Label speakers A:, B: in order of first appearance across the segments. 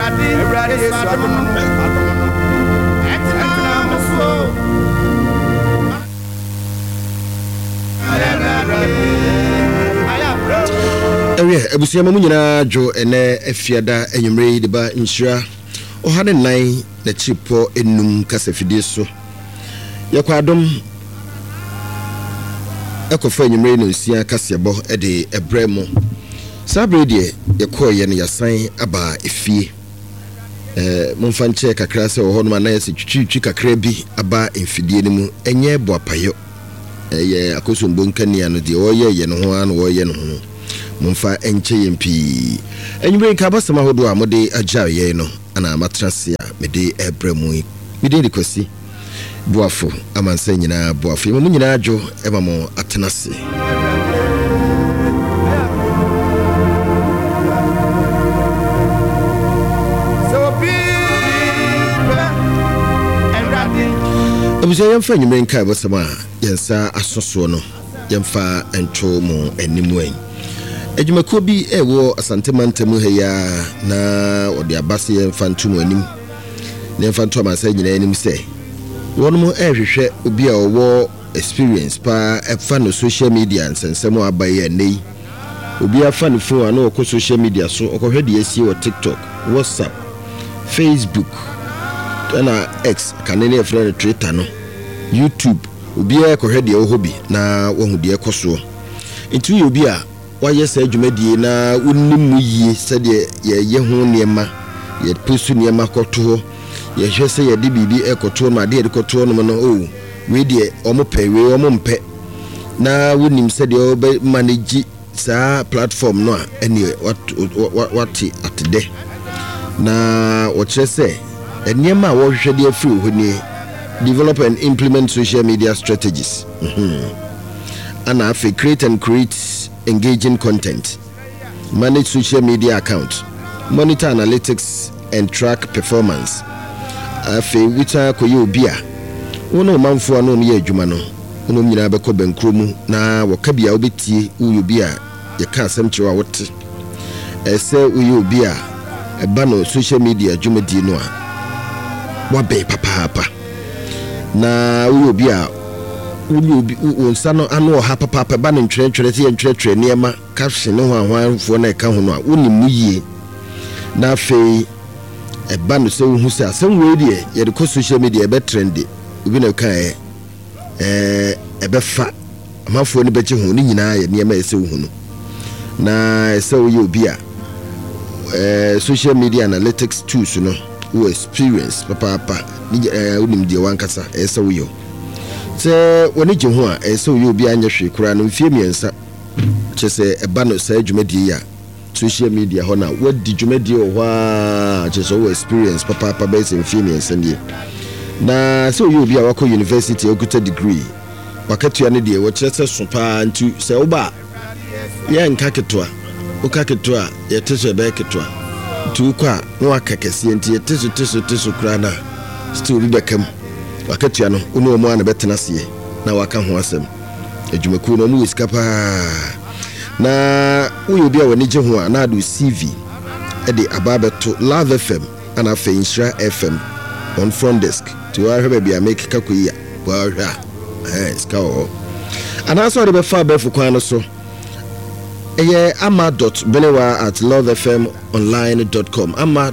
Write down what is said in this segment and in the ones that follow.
A: Ebusiama mu nyina jo ene afiada enwumre de ba nhyira ohane nan na chipo enum kasafidie so yakwadom ekofa enwumre no sia kasebo de ebremo sabre de yekoye ne yasan aba efie momfa nche kakra se wo no na yesi twitwi kakra bi aba enfidie ne mu enye boapayo ye akosombo nkania no de oye no ho an oye no ho Mumfa enche yempi enwure nka basama hodo a mode ajaye no ana matrase a mede ebremu mede rekwesi boafo amansa nyina boafo mu nyina adwo eba mo atenase Abuja yemfa enwure nka basama yensa asoso no yemfa entwo mu animu Ejumako bi ewo asantemantemu heya na odi abase yemfantum anim na yemfantum amasa nyina anim se wonmo ehwehwe obi a owo experience pa efa no social media nsensemo abaye nei obi afa no phone na okọ social media so okohwe de esi o TikTok, WhatsApp, Facebook na X kanene efra Twitter no YouTube obi akohwe de ohobi na wohu de ekoso ntu obi a waye sa adwumadie na wonnimu yie sede ye ho niema ye postu niema koto ye hwese ye de bibi ekoto ma de koto no no o we de omope we omompe na wonnim sede obe manage sa platform no a ene wati atde na wo chese eniema wo hwede afi ho ni develop and implement social media strategies and afi create engaging content, manage social media account, monitor analytics and track performance. Afi wita koyo bia wono manfo anu me adwuma no wono nyina be ko bankromu na wakabia obetie uyo bia ye ka asem kyewa wote ese uyo bia eba no social media adwumadi no a wabe papa na uyo bia unsano anu ha papa ba ne ntwere te ntwere niema caption no hwanfo na ka ho no a woni muye na fe eba no se hu se asem we de ye de social media be trendy obi na kan ebe fa amafo ni beche ho ni nyina ye niema ese hu no na ese wo ye obi a social media analytics tools no wo experience papa ni wonim de wankasa ese wo yo se woni je ho a ese wo obi anya hwe kura no mfie miensa chese eba no sa adwumadi ya social media ho na wadi dwumadi ho a chese wo experience papa base mfie miensa ndie na se wo obi a wako university okuta degree wakatua ne de wo chese so pa ntu se wo ba ya nka ketwa ukaketwa ya teso be ketwa tu kwa no akakese nti ya teso kura na story da kam wakatua no uno mo ana betena sie na waka ho asem adwumaku no mu iskapa na uyo bia wani je ho na adu CV e de ababeto Love FM ana Feinshra FM on front desk to ahwe bia make kakoya wa hwa ska o ana so de be fa be fu kwan no so eye ama.benewa@lovefmonline.com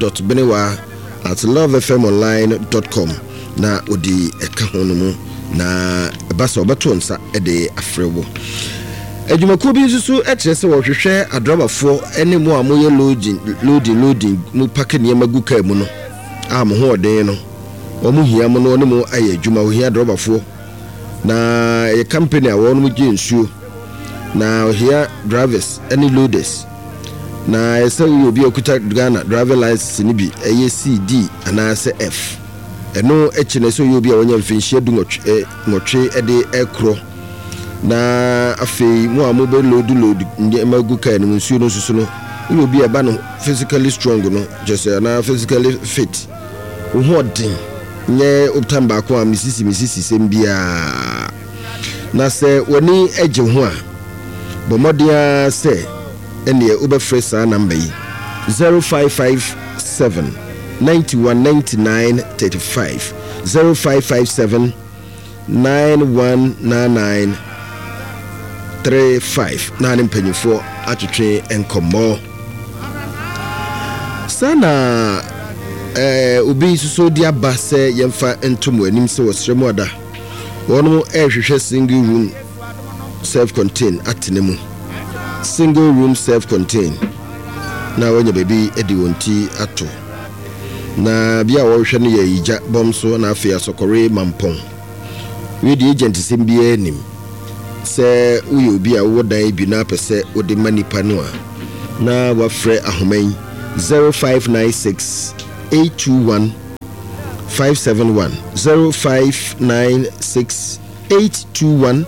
A: ama.benewa@lovefmonline.com na odi eka hono mu na basa obeto nsa de afrewo adwumaku bi nsusu ekyerese wo hwehwe adrobafo ene mu amoye loading mu pake ne magu ka mu no am ho oden no omu hia mu no ne mu aye adwuma wo hia adrobafo na ye company a wo no mu gye nsuo na hia drivers ene loaders na ese wo obi okuta Ghana driver license ni bi eye CD ana se F eno echine so yobi a wonya mfinhia du ngotwe ede ekro na afei mu amobe load ndi magu ka no nsuo no susu no yobi eba no physically strong no just na physically fit uhodin nye optamba ko misisi sembia na se woni eje ho a bomodia se ene ubefresa number yi 055 0557-9199-35 0557-9199-35 nane mpanyinfo atwetwe enkomo sana obi so di aba se yemfa entomo anim se wosremu ada wono ehwehwe single room self-contained atenemu single room self-contained na wanya baby edi wonti ato na bia wo hwe no ye ija bomso na afia sokore mampon we di agent simbia nim se uyo obi a wo dan bi na pese wo de manipa no a na wafre ahoman 0596 821 571 0596 821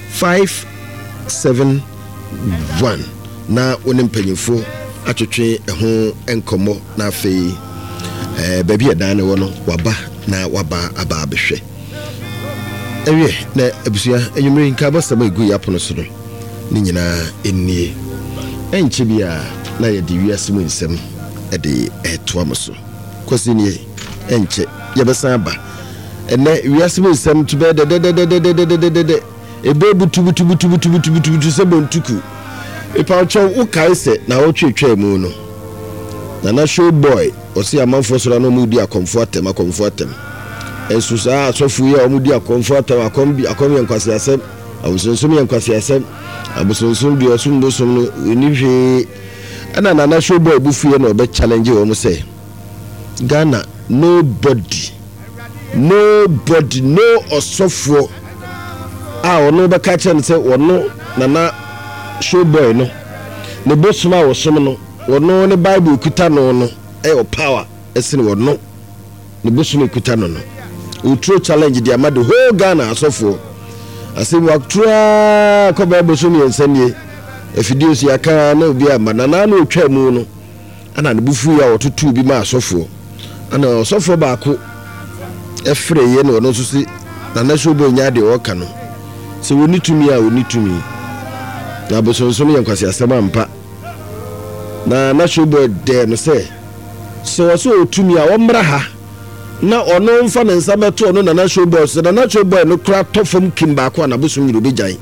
A: 571 na woni mpanyimfo atwetwe ho enkomo na afei baby edan ne wono waba na waba aba abehwe ewie na abusia enyumri nka basama egu yapono so no ni nyina ennie enche bia na ye di wiase mu nsem ede eto amoso kwasi nie enche ye besa ba ene wiase mu nsem to be de ebe butu se bontuku ipa cho ukai se na otwetwa mu no na show boy osi amanfo so na mu di akomfortem ensu sa asofu ye omudi akomfortem akombi yankwase asem abusonsum yankwase asem abusonsum bi osumbosom no ni hwe ana na show boy bufuye na obe challenge wo mu say Ghana nobody no osofo ono be ka chen say wono na show boy no ne bosuma wo som no wono ne bible kuta no e power esine wono ne bosuma kuta no true challenge the amado whole Ghana asofo asim waktra ko ba bosumi ensanie efidio si aka na obi amana na otwa mu no ana ne bufu ya otutu bi ma asofo ana osofo ba ko efre ye no no susi na show boy nya de oka no se woni tumi a woni tumi na bosonsom yankwase asema mpa na show boy de no se so otumi a womra ha na ono mfa ne nsameto ono na show boy so na show boy no kra tofom kimba ko na bosum yiro bejan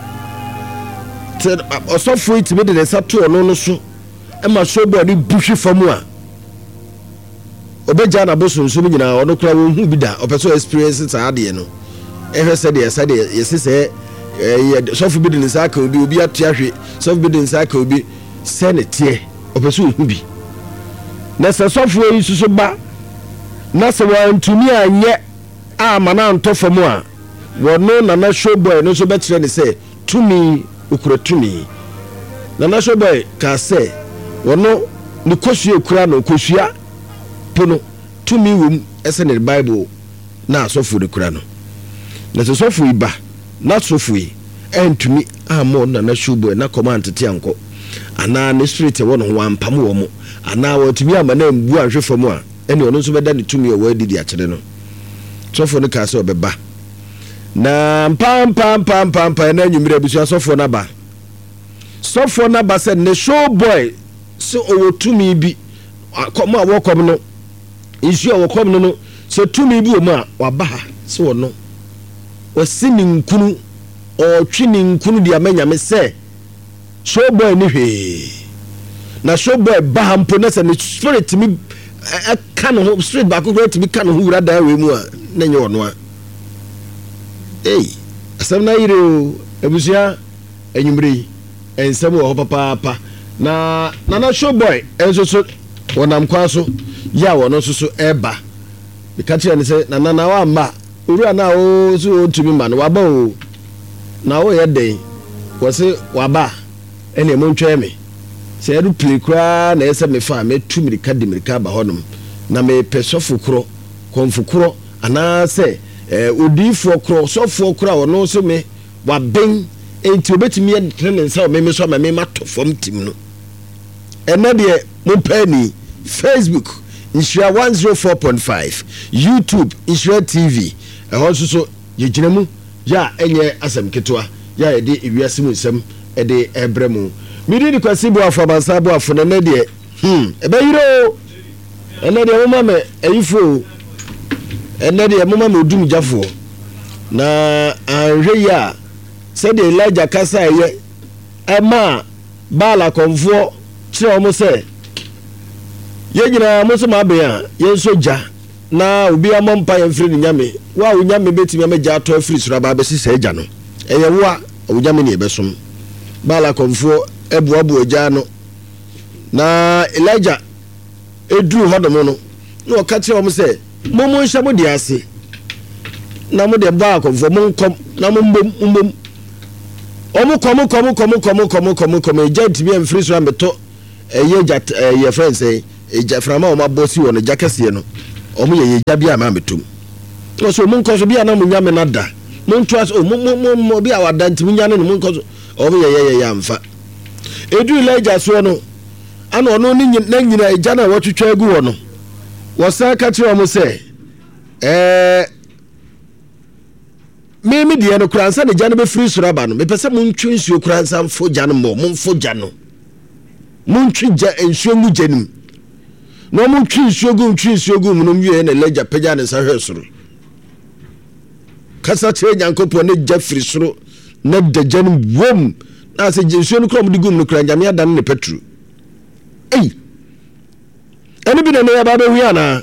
A: te osofo itime de sato ono no so e ma show boy ni buhwe famu a obeja na bosum so nyina ono kra wo hu bi da opeso experience ta ade no ehwe se de yesese sofu bi de nsaka obi atiahwe sofu bi de nsaka obi senete opeso hu bi na se sofu yi susu ba na se wantumi anye amana ntofo mu a wono na show boy no so betre ne se tumi ukura tumi na show boy ka se wono ni kosua kura no kosua pono tumi wum ese ne bible na sofu de kura no na se sofu iba na sofu yi entumi amo na show boy na command tete anko ana ne street wono ho ampam wo mo ana watumi amana mbu ahwe fam a ene ono so beda ne tumi o wadidi akere no sofu ne ka se obeba na pam na nyumire busu sofu na ba se ne show boy so o tumi bi akoma wokom no isu a wokom no so tumi bi o ma waba ha se wono wasini nkunu o twini nkunu dia manyame se show boy ni hwe na show boy bahampo na se ne spirit mi kan ho spirit ba ko to bi kan ho wura da we mu a na nye wono a asem na yire o ebusia enyumre ensem wo papa na show boy enso so wonam kwa so ya wono so eba bi ka tire ne se na wa ma uru na o so ntumi ma no waba o na wo ye den wo se waba ene mo ntwe me se edu plikra na ese me fa me tu mirika de mirika ba honum na me pesofo kro konfukro ana se odifo kro sofo kro wono so me waben enti obetimi ye trene nsa o me so ma me matofom tim no ena de mo pani Facebook Insura 104.5 YouTube Insura TV so yegyinamu ya enye asem ketwa ya ede ewiase mu nsem ede ebremu midi di kwasi bo afabansa bo afona na de ebe yiro ene de mama me ayifo ene de mama me odum jafo na anhwe ya se de Elijah kasa ye ema bala konfo kire omo se ye nyina mo so ma be a ye so ja na obi amompa ye mfiri nyame wa wo nyame betimi amagya ato afiri sura ba be sisa eja no eye wo a wo nyame ne ebesom bala konfo ebuabu eja no na Elijah eduru hodom no na o ka kire omo se momo nhya mo de ase na mo de bala konfo mo nkom na mo mbom omo komo eja ntimi amfiri sura beto eye ja ye friends eja frama o mabosi won eja kese no omo ye eja bia ma metum so mo nkoso bia na mo nyame na da mo ntwas mo bia wada ntimi nyane no mo nkoso omo ye amfa edu Elijah so no ana ono ni na nyina eja na wotwetwa agu wo no wo sa ka kire omo se me die no kuransa ne jane be free suraba no me pese mo ntwe nsuo kuransa mfo jane mo mfo jano mo ntwe ja nsuo mu janim no mo ntwe nsuo gu mo no wie na Elijah pagya ne sa hwesoro kasa che nyankopo ne ja free soro na da janim wom na se nsuo no krom de gum no kuranja me adan ne petru eni bi na ya ba be wi ana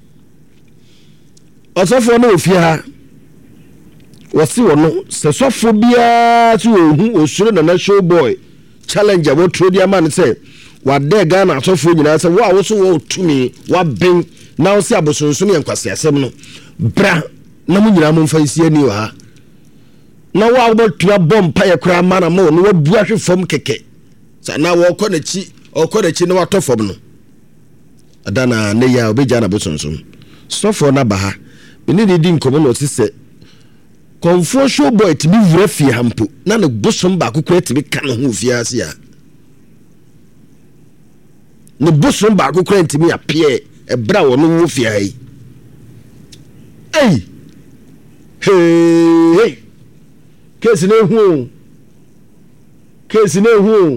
A: osofo no ofia wasi wono sesofo bia ti ohu osuro na show boy challenge abo trodi man say wade Ghana asofo nyina say wa wo so wo tumi wa ben na wo se abosonso ne nkwase asem no bra na mu nyina mo mfansi ani wa na wa wo tua bompa ye kra mana mo no wa bua hwe fom keke sa na wo kɔ nachi na wato fom no adana ne ya obeja na bosonso sofo na baha bini di nkomo no sise konfo show boy tibi wura fie hampo na ne bosom ba kokora tibi kan ho fie ase ya ne bosom ba kokora tibi apie ebra wo no wo fie ai hey kesi ne hu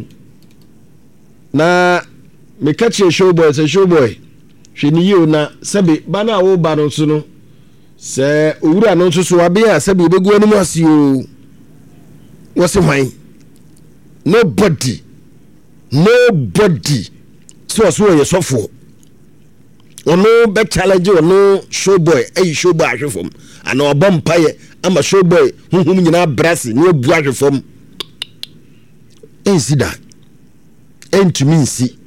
A: na me catch show boy say show boy hwini yi na sabe bana wo ba no so no se owura no so abia sabe obegu ani mu ase o wose hwan nobody so ye sofo ono be challenge ono show boy show boy ahwefom ana obom paye ama show boy hunhum nyina brasi ne obu ahwefom ensida entumi nsi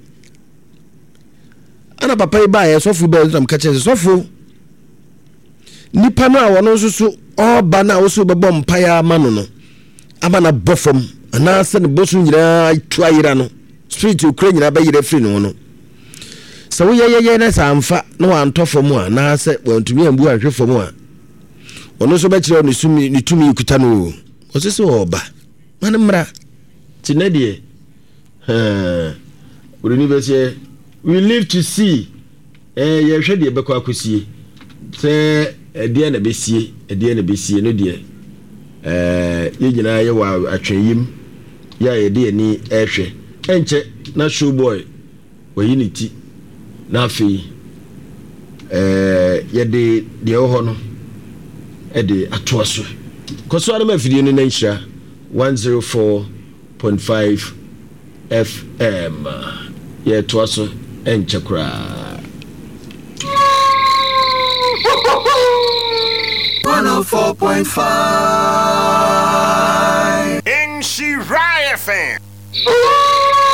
A: ana papa ba ye sofo be ntam kache sofo nipa no a wono nso oba na wo so bebom paya mano no ama na bofom ana se ne bosu nyina tuayira no street ukra nyina ba yire free no no so wo ye na samfa no wantofom a na se wantumi ambu ahwefom a wono so be kire no ni tumi kuta no wo se oba man mra tinadie university we live to see ye hwe de be kwa akosie se edie na besie no de ye nyina ye wa atweyim ya ye de ni ehwe enche na show boy wa unity na afi ye de ho no e de atoaso koso ara ma fidie no na nhira 104.5 FM ye toaso enche kra
B: 104.5 in Shirai FM.